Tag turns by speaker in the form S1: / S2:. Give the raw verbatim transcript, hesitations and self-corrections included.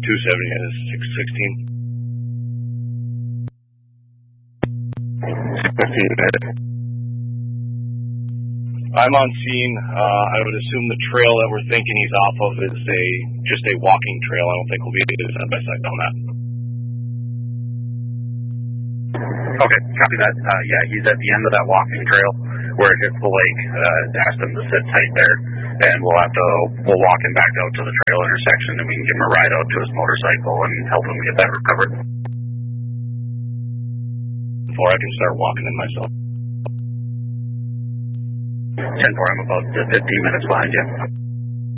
S1: two seventy is six sixteen.
S2: fifteen minutes.
S1: I'm on scene. Uh, I would assume the trail that we're thinking he's off of is a just a walking trail. I don't think we'll be able to do side by side on that.
S2: Okay, copy that. Uh, yeah, he's at the end of that walking trail where it hits the lake. Uh, asked him to sit tight there, and we'll have to we'll walk him back out to the trail intersection, and we can give him a ride out to his motorcycle and help him get that recovered.
S1: Before I can start walking in myself.
S2: ten four, I'm about fifteen minutes behind you.